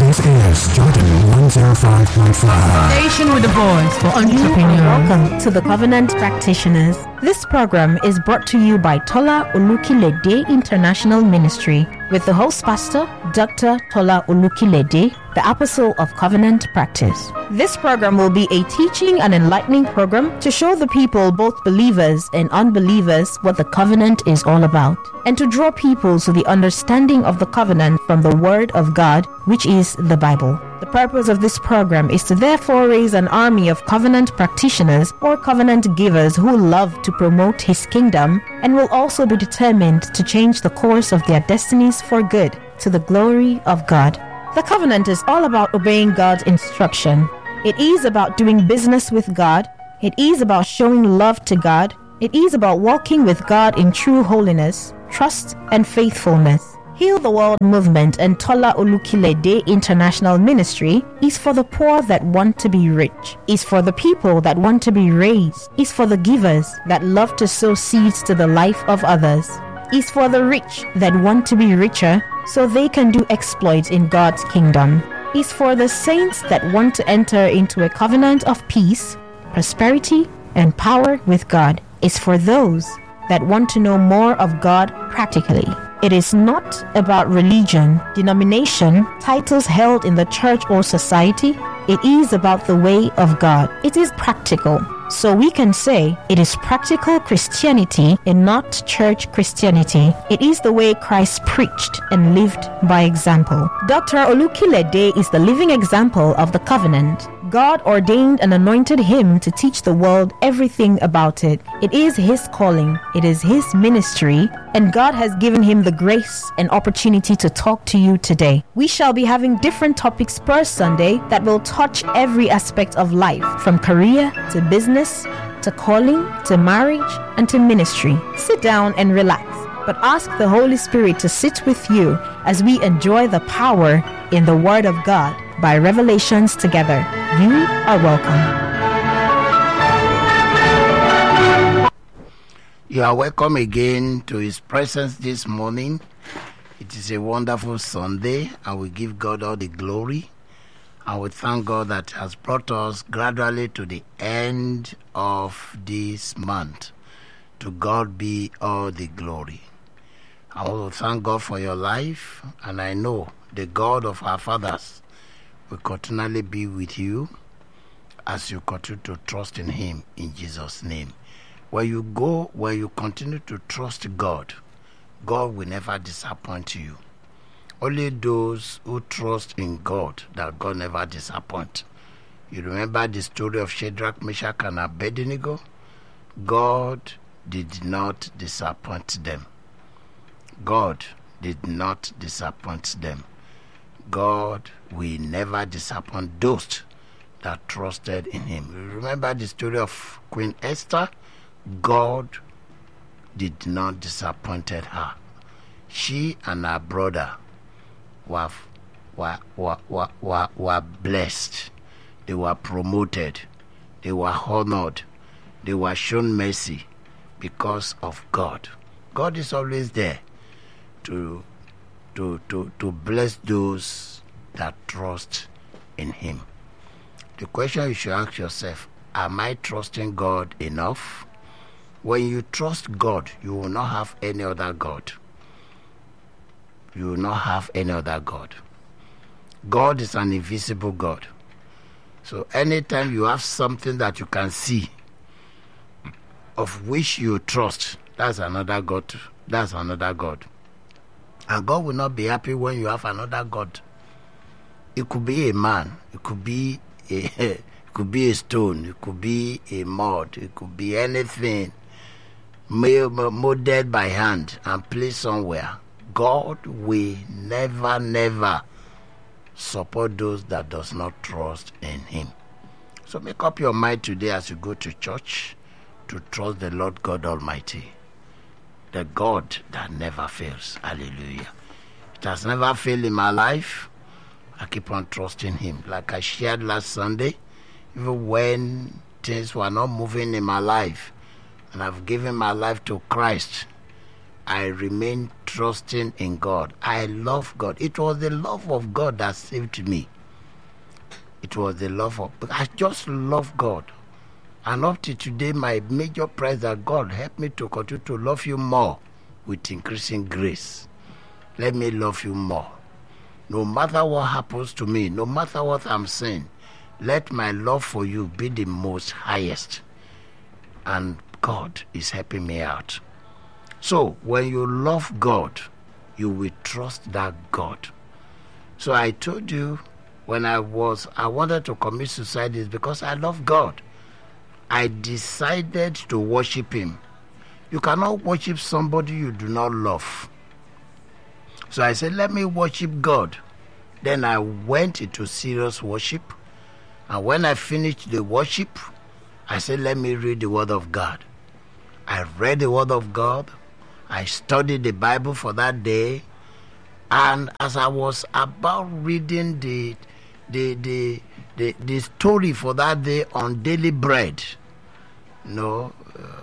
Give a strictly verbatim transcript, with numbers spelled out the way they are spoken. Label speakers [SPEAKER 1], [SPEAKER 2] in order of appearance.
[SPEAKER 1] This is Jordan one oh five point five.
[SPEAKER 2] Station with a voice for entrepreneurs.
[SPEAKER 3] Welcome to the Covenant Practitioners. This program is brought to you by Tola Olukilede International Ministry with the host pastor, Doctor Tola Olukilede, the Apostle of Covenant Practice. This program will be a teaching and enlightening program to show the people, both believers and unbelievers, what the covenant is all about, and to draw people to the understanding of the covenant from the Word of God, which is the Bible. The purpose of this program is to therefore raise an army of covenant practitioners or covenant givers who love to promote His kingdom and will also be determined to change the course of their destinies for good, to the glory of God. The covenant is all about obeying God's instruction. It is about doing business with God. It is about showing love to God. It is about walking with God in true holiness, trust, and faithfulness. Heal the World Movement and Tola Olukilede International Ministry is for the poor that want to be rich, is for the people that want to be raised, is for the givers that love to sow seeds to the life of others, is for the rich that want to be richer so they can do exploits in God's kingdom, is for the saints that want to enter into a covenant of peace, prosperity, and power with God, is for those that want to know more of God practically. It is not about religion, denomination, titles held in the church or society. It is about the way of God. It is practical. So we can say it is practical Christianity and not church Christianity. It is the way Christ preached and lived by example. Doctor Olukilede is the living example of the covenant. God ordained and anointed him to teach the world everything about it. It is his calling, it is his ministry, and God has given him the grace and opportunity to talk to you today. We shall be having different topics per Sunday that will touch every aspect of life, from career to business, to calling, to marriage, and to ministry. Sit down and relax, but ask the Holy Spirit to sit with you as we enjoy the power in the Word of God by Revelations together. You are welcome.
[SPEAKER 4] You are welcome again to His presence this morning. It is a wonderful Sunday, and we give God all the glory. And we thank God that has brought us gradually to the end of this month. To God be all the glory. I want to thank God for your life, and I know the God of our fathers will continually be with you as you continue to trust in Him in Jesus' name. Where you go, where you continue to trust God, God will never disappoint you. Only those who trust in God, that God never disappoints. You remember the story of Shadrach, Meshach, and Abednego? God did not disappoint them. God did not disappoint them. God will never disappoint those that trusted in Him. You remember the story of Queen Esther? God did not disappoint her. She and her brother were, were, were, were, were, were blessed. They were promoted. They were honored. They were shown mercy because of God. God is always there to To, to, to bless those that trust in Him. The question you should ask yourself, am I trusting God enough? When you trust God, you will not have any other God. You will not have any other God. God is an invisible God. So anytime you have something that you can see, of which you trust, that's another God. That's another God. And God will not be happy when you have another God. It could be a man. It could be a, it could be a stone. It could be a mud. It could be anything molded by hand and placed somewhere. God will never, never support those that does not trust in Him. So make up your mind today as you go to church to trust the Lord God Almighty, the God that never fails. Hallelujah. It has never failed in my life. I keep on trusting Him. Like I shared last Sunday, even when things were not moving in my life, and I've given my life to Christ, I remain trusting in God. I love God. It was the love of God that saved me. It was the love of, I just love God. And up to today, my major prayer is that God help me to continue to love you more with increasing grace. Let me love you more. No matter what happens to me, no matter what I'm saying, let my love for you be the most highest. And God is helping me out. So when you love God, you will trust that God. So I told you when I was, I wanted to commit suicide is because I love God. I decided to worship him. You cannot worship somebody you do not love. So I said, let me worship God. Then I went into serious worship. And when I finished the worship, I said, let me read the word of God. I read the word of God. I studied the Bible for that day. And as I was about reading the the the the, the story for that day on daily bread, you know, uh,